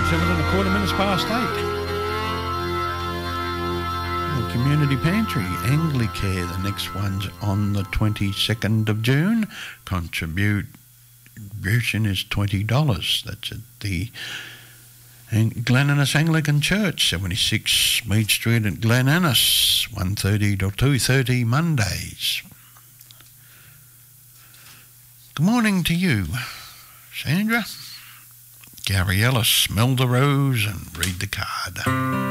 8. The Community Pantry, Anglicare, the next one's on the 22nd of June. Contribution is $20. That's at the Glen Innes Anglican Church, 76 Mead Street at Glen Innes, 1:30 to 2:30 Mondays. Good morning to you, Sandra. Gary Ellis, smell the rose and read the card.